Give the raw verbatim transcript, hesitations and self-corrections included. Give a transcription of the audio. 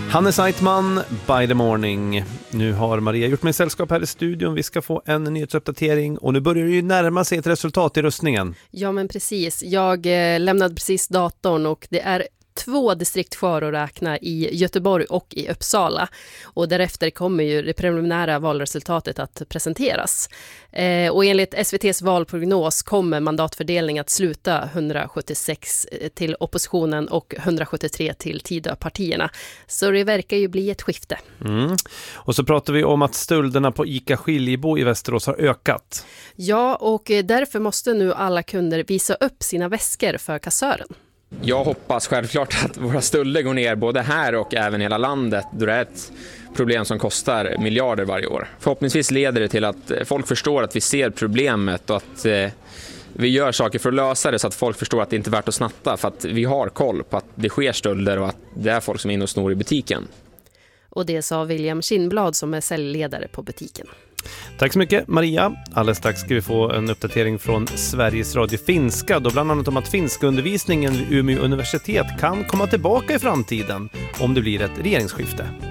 Hannes Seitman, By the Morning. Nu har Maria gjort mig sällskap här i studion. Vi ska få en nyhetsuppdatering och nu börjar det ju närma sig ett resultat i röstningen. Ja, men precis. Jag eh, lämnade precis datorn och det är två distrikt kvar att räkna i Göteborg och i Uppsala. Och därefter kommer ju det preliminära valresultatet att presenteras. Eh, och enligt S V T:s valprognos kommer mandatfördelning att sluta hundrasjuttiosex till oppositionen och hundrasjuttiotre till Tidöpartierna. Så det verkar ju bli ett skifte. Mm. Och så pratar vi om att stölderna på ICA Skiljebo i Västerås har ökat. Ja, och därför måste nu alla kunder visa upp sina väskor för kassören. Jag hoppas självklart att våra stölder går ner både här och även i hela landet, då det är ett problem som kostar miljarder varje år. Förhoppningsvis leder det till att folk förstår att vi ser problemet och att eh, vi gör saker för att lösa det så att folk förstår att det inte är värt att snatta, för att vi har koll på att det sker stölder och att det är folk som är inne och snor i butiken. Och det sa William Kindblad som är säljledare på butiken. Tack så mycket Maria. Alldeles strax ska vi få en uppdatering från Sveriges Radio Finska, då bland annat om att finska undervisningen vid Umeå universitet kan komma tillbaka i framtiden om det blir ett regeringsskifte.